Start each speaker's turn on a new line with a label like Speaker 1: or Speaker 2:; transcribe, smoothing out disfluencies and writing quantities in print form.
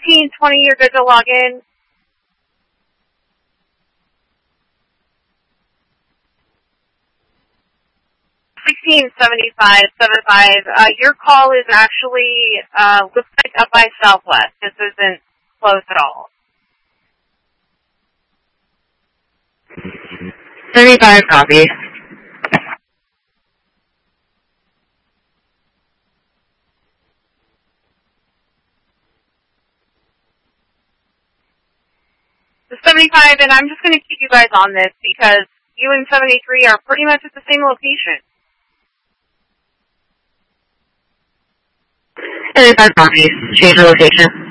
Speaker 1: 1620, you're good to log in. 1675, your call is actually, looks like up by Southwest. This isn't close at all.
Speaker 2: 35 copy.
Speaker 1: The 75, and I'm just going to keep you guys on this because you and 73 are pretty much at the same location.
Speaker 2: 35 copies. Change the location.